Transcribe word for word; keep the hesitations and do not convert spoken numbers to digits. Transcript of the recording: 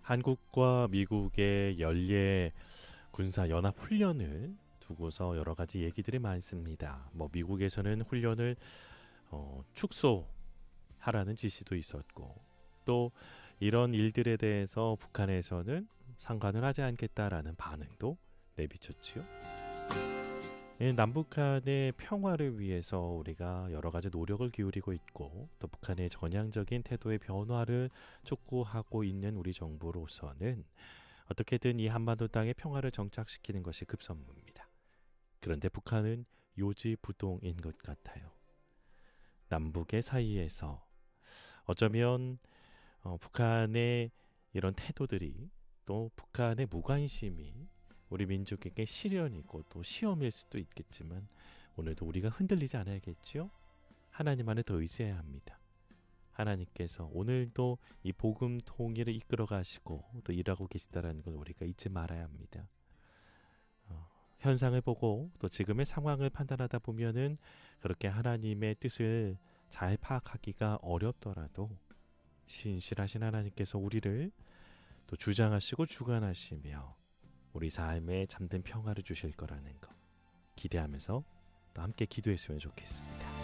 한국과 미국의 연례 군사 연합 훈련을 두고서 여러 가지 얘기들이 많습니다. 뭐 미국에서는 훈련을 어, 축소하라는 지시도 있었고, 또 이런 일들에 대해서 북한에서는 상관을 하지 않겠다라는 반응도 내비쳤지요. 예, 남북한의 평화를 위해서 우리가 여러 가지 노력을 기울이고 있고, 또 북한의 전향적인 태도의 변화를 촉구하고 있는 우리 정부로서는 어떻게든 이 한반도 땅의 평화를 정착시키는 것이 급선무입니다. 그런데 북한은 요지부동인 것 같아요. 남북의 사이에서 어쩌면 어, 북한의 이런 태도들이, 또 북한의 무관심이 우리 민족에게 시련이고 또 시험일 수도 있겠지만, 오늘도 우리가 흔들리지 않아야겠지요? 하나님 안에 더 의지해야 합니다. 하나님께서 오늘도 이 복음 통일을 이끌어 가시고 또 일하고 계시다는 걸 우리가 잊지 말아야 합니다. 어, 현상을 보고 또 지금의 상황을 판단하다 보면은 그렇게 하나님의 뜻을 잘 파악하기가 어렵더라도 신실하신 하나님께서 우리를 또 주장하시고 주관하시며 우리 삶에 잠든 평화를 주실 거라는 것 기대하면서 또 함께 기도했으면 좋겠습니다.